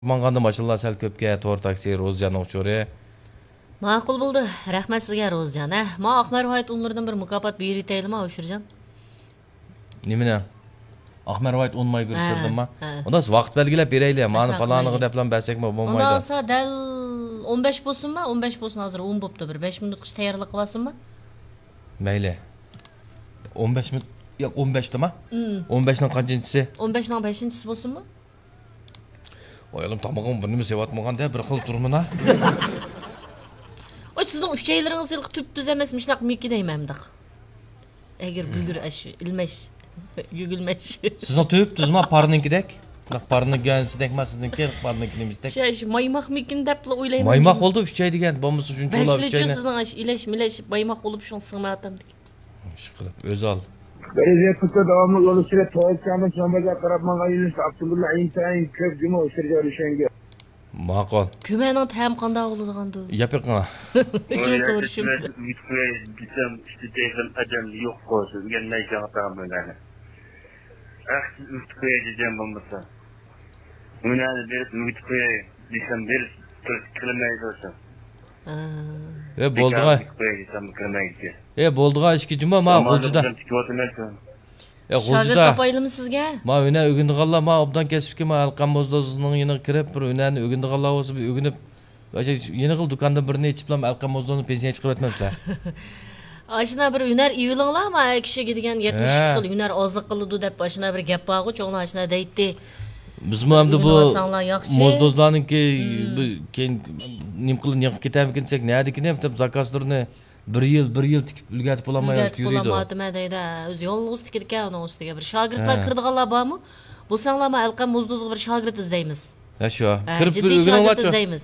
Manganda maşallah sel köpke tor taksi Rozcan uçuyor. Ma'qul bo'ldi. Rahmat sizga Rozjan. Ma Ahmer White unlardan bir mukofot beraylik ma O'shirjan. Nimene? Ahmer White onmay görüşürdüm ma. Ha. Onda vaqt belgilep bereyli. Mani Aşağı palanığı kılaylı. deplan belsek mi Onda bolmaydı. olsa dal 15 bo'lsin ma? 15 bo'lsin hozir 10 bo'pti bir 5 minut qish tayyorlik qilasizmi? Mayli. 15 minut yok 15'ti ma? 15'nin kaçıncısı? 15 ning 5-chisi bo'lsinmi? Oyalım tamamım bunu sevatmagan da bir qilib turmuna. Oy sizning uchaylaringiz yilqi tüp-tüz emas, mishnaq miki deymandiq. Agar bulgur ash ilmash, yugilmash. Sizin tüp tuzma parninkidek. Bak parnik gelsinidek ma sizniki parninkimizdek. Şey maymaq mikin depla o'ylayman. Maymaq oldu 3 ay degan. Bomuz uchun cho'lab 3 ayni. Sizning ash ilash maymaq bo'lib shun singmatamdik. Shu qilib o'zi al. Belediye kısa devamlı yolu süre tuvalet kağıdı çambaca tarafman ayınız Abdullah İnsan köp cümle uçurca ölüşenge. Maqol. Kömening tam qanday bo'ladigandu? Yapıqına. Uchun so'rashim. Gitsem işte deyim adam yok olsun. Gelmeye cevaplarım böyle. Siz Üsküdar'a gideceğim olmasa. Münazı bir Üsküdar'a gitsem bir kırmaya olsun. Bolduğa. Üsküdar'a gitsem kırmaya gideceğim. Bolduğa işki cuma ma G'uljuda. Shogird G'uljuda. topaylimi sizga? Ma öne ögündüğalla ma obdan kesipki ma alqan mozdozunun yine kirip bir öneni ögündüğalla olsa bir ögünüp yeni qıl dükanda birini içiplam alqan mozdozunu pensiya chiqarib etmezler. Ashina bir hunar iyilinglar ma kishiga degan 72 xil hunar ozlik qiladi deb ashina bir gap bor-ku, cho'nglar ashina deydi. Biz mu hamda bu Ünivasanglar yaxshi. mozdozlarninki keyin nim qilib yiqib ketamikin desek nədikini deb zakazlarni bir yil tikib ulgatib olamayapti yuriydi. Qo'lamatma deydi. O'zi yolg'iz tikirkan uning ustiga bir shogirdlar kirdiganlar bormi? Bo'lsanglar ma alqan mozdozga bir shogird izlaymiz. Ha shu. Kirib bir Jiddiy shogird o'rganmoqchi. izlaymiz.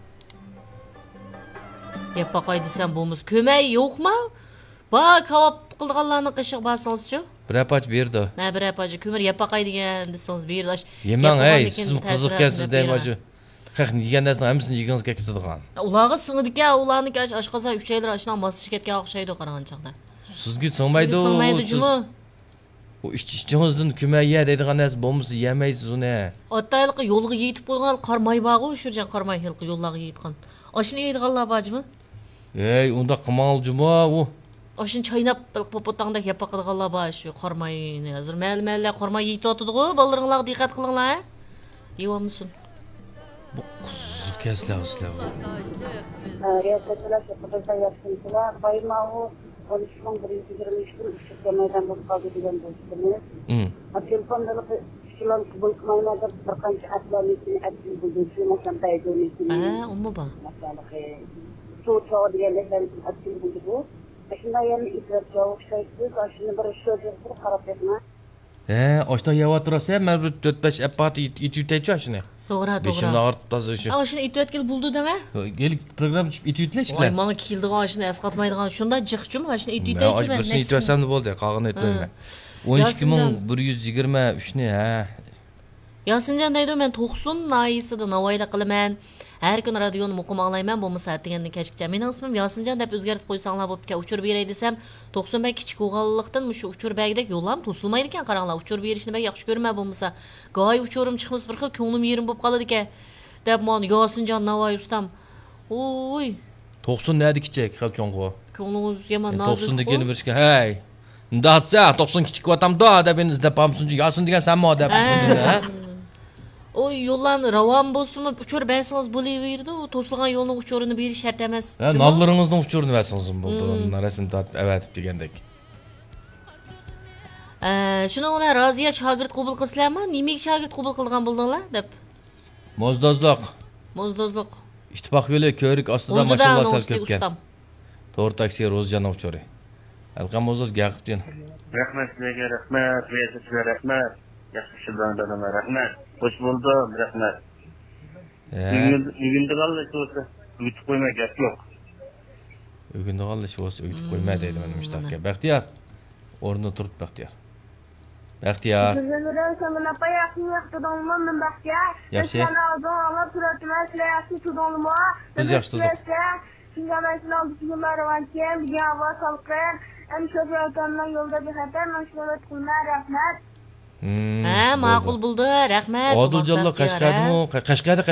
Yappa qo'y desam bo'lmas. Ko'may yo'qmi? Va kavob qildiganlarni qishiq basangiz-chi. Bir apaç berdi. Na bir apachi ko'mir yappa qo'y degan desangiz berlash. Yeman ey, siz qiziqkansiz deymoqchi. Haq degan narsa hammasini yegingizga ketadigan. Ularga singdikan, ularniki oshqozon 3 oylar ashuna moslashib ketgan o'xshaydi qaragan chaqda. Sizga singmaydi. Singmaydi jumi. O ishchingizdan ko'may ye deydigan narsa bo'lmasa yemaysiz uni. Ottayliqqa yo'lga yetib qo'ygan qarmay bog'i o'shirjan qarmay hilqi yo'llarga yetgan. Ashini yeydiganlar bormi? Ey, unda qimol juma u. Ashini chaynab popotangda yappa qilganlar bor shu qarmayni. Hozir mal-malla qarmay yeytotdi-ku, bolaringlarga diqqat qilinglar. Yeyolmasin. Bu qiziq keslar sizlar. Riyasetler yapıda yapsınlar. Baymağı 13.123'te uçuşta meydan bulup kaldı diyen dostumuz. Telefonda kişiler bulutmaymadı. Birkaç atlarını etkin bulduğu mesela Beydoğlu'nun. Umma ba. Mesela çoğu diyenler ben etkin bulduğu. Aşında yani idrak cevap şeysiz. Aşında bir şöyle bir karap yapma. Oshda yevaturasa, men bir 4-5 apparat itüteychi shuni. To'g'ri. Beshimda ortasi shu. Ashini itvetkil buldi dema? Gelik program itütlashlar. Voy, menga keldigan ashini esqatmaydigan shunda jiqchum, ashini itüteychi ben. Birisini itversam da bo'ldi, qolganini itmayman. 12123 ni ha. Yasinjon deydi, men 90 naisida Navoiyda qilaman. Her gün radyonu muqim anglayman, bo'lmasa degandan kechgacha. Mening ismim Yasinjon deb o'zgartirib qo'ysanglar bo'pti. Uchur beray desam, 90 bek kichik o'g'allikdan shu uchur bagdek yo'llam to'silmaydi ekan, qaranglar. Uchur berishni bek yaxshi ko'rma bo'lmasa, go'y uchurim chiqmas bir xil ko'nglim yerim bo'lib qoladi ekan. Deb men Yasinjon Navoiy ustam. Oy, 90 nadi kichik, xil cho'ng'u. ko'nglingiz yomon nozik. 90 degani birishga, hey. Ndatsa 90 kichik vatamda deb izlab hamsunchi Yasin degan sanmo deb. Ha? Oy yo'llan ravon bo'lsinmi, uchur bersangiz bo'laverdi. U to'silgan yo'lning uchurini berish shart emas. Ha, nallaringizning uchurini bersangiz bo'ldi. Narasini avatib degandek. Shuni ular Roziya shogird qabul qilsizlarmi? Nimaga shogird qabul qilgan bo'ldinglar deb. Mozdozliq. İttifaq yo'li ko'rik ostida mashallah sal ko'pkan. To'g'ri taksi Rozjan uchori. Alqan mozdoz gaqibdin. Rahmat sizlarga rahmat, riyasatga rahmat. Yaxshi shundan rahmat. Hoş buldum, rahmat. Ügünde kaldı olsa, ütüp koyma gap yok. Ügünde kaldı olsa ütüp koyma deydi benim iştahka. Baxtiyar, orada turup Baxtiyar. Baxtiyar. Bizimden sonra payasını yaptırdım ben Baxtiyar. Yaxshi. Ben aldım ama suratımı silahsı tutulma. Biz yaxshi tutdik. Şimdi ben şimdi aldım bunlar varken bir hava salkın. Hem şöyle yolda bir haber, ben şöyle kullar rahmet. Ha, ma'qul bo'ldi. Rahmat. Odiljonlar Qashqardimi? Qashqarda